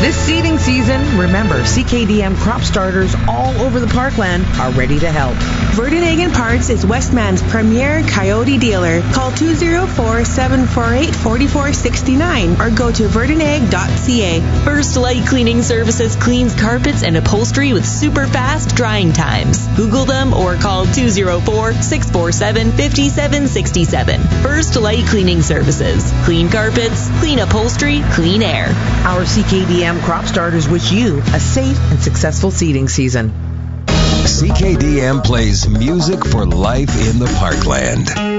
This seeding season, remember, CKDM crop starters all over the parkland are ready to help. Verdenhagen Parts is Westman's premier Coyote dealer. Call 204-748-4469 or go to verdenhag.ca. First Light Cleaning Services cleans carpets and upholstery with super fast drying times. Google them or call 204-647-5767. First Light Cleaning Services. Clean carpets, clean upholstery, clean air. Our CKDM crop starters wish you a safe and successful seeding season. CKDM plays music for life in the parkland.